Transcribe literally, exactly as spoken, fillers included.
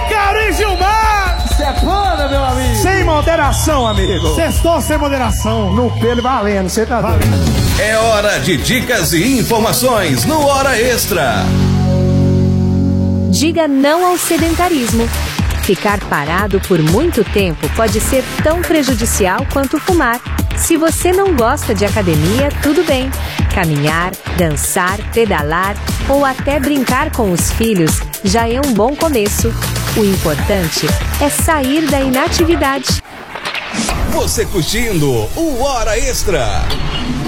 Ícaro e Gilmar! Sepana, meu amigo! Sem moderação, amigo! Sextou sem moderação! No pelo valendo, você tá valendo. É hora de dicas e informações no Hora Extra. Diga não ao sedentarismo. Ficar parado por muito tempo pode ser tão prejudicial quanto fumar. Se você não gosta de academia, tudo bem. Caminhar, dançar, pedalar ou até brincar com os filhos já é um bom começo. O importante é sair da inatividade. Você curtindo o Hora Extra.